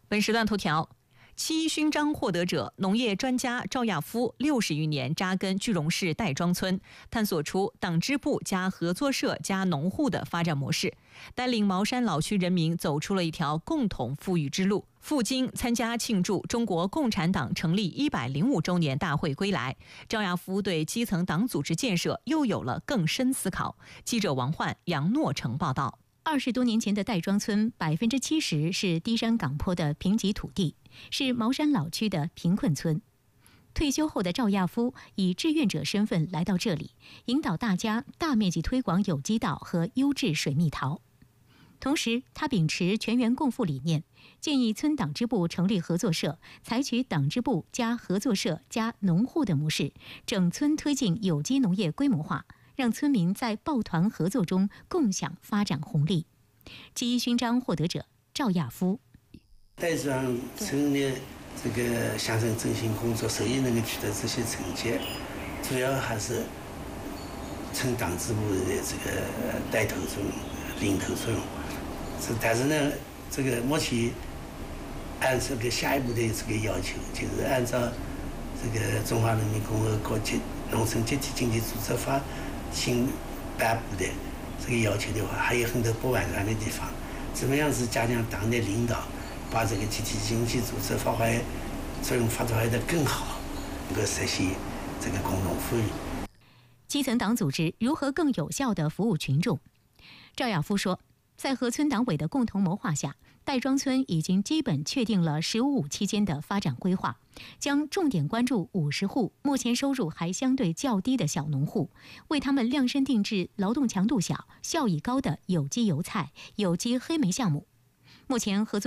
本时段头条。七一勋章获得者农业专家赵亚夫60余年扎根句容市戴庄村，探索出党支部加合作社加农户的发展模式，带领茅山老区人民走出了一条共同富裕之路。赴京参加庆祝中国共产党成立105周年大会归来，赵亚夫对基层党组织建设又有了更深思考。记者王焕、杨诺成报道。 20多年前的戴庄村70%是低山岗坡的贫瘠土地，是茅山老区的贫困村。退休后的赵亚夫以志愿者身份来到这里，引导大家大面积推广有机稻和优质水蜜桃。同时，他秉持全员共富理念，建议村党支部成立合作社，采取党支部加合作社加农户的模式，整村推进有机农业规模化，让村民在抱团合作中共享发展红利。七一勋章获得者赵亚夫： 戴庄村的这个乡镇振兴工作首先能够取得这些成绩，主要还是村党支部的这个带头作用、领头作用。但是呢，这个目前按这个下一步的这个要求，就是按照这个《中华人民共和国农村集体经济组织法》新颁布的这个要求的话，还有很多不完善的地方。怎么样是加强党的领导，把这个集体经济组织发挥作用发挥得更好，能够实现这个共同富裕。 基层党组织如何更有效地服务群众？赵亚夫说，在和村党委的共同谋划下，戴庄村已经基本确定了“15+5”期间的发展规划，将重点关注50户目前收入还相对较低的小农户，为他们量身定制劳动强度小、效益高的有机油菜、有机黑莓项目。目前合作